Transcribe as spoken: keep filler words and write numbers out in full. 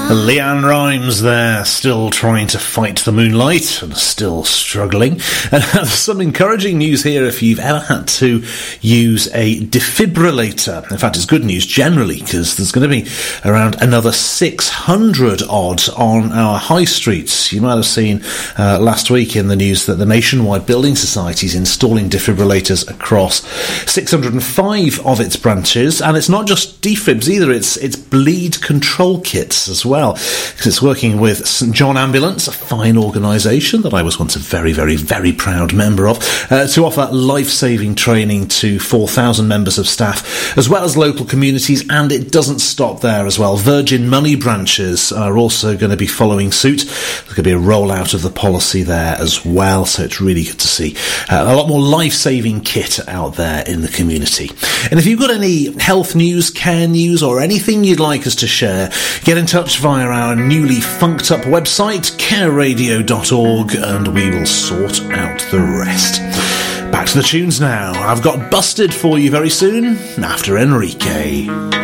Leanne Rimes there, still trying to fight the moonlight and still struggling. And some encouraging news here if you've ever had to use a defibrillator. In fact, it's good news generally because there's going to be around another six hundred odd on our high streets. You might have seen uh, last week in the news that the Nationwide Building Society is installing defibrillators across six hundred five of its branches. And it's not just defibs either, it's, it's bleed control kits as well. Well, because it's working with St John Ambulance, a fine organisation that I was once a very, very, very proud member of, uh, to offer life-saving training to four thousand members of staff, as well as local communities, and it doesn't stop there as well. Virgin Money branches are also going to be following suit. There's going to be a rollout of the policy there as well, so it's really good to see uh, a lot more life-saving kit out there in the community. And if you've got any health news, care news, or anything you'd like us to share, get in touch via our newly funked up website, care radio dot org, and we will sort out the rest. Back to the tunes now. I've got Busted for you very soon, after Enrique.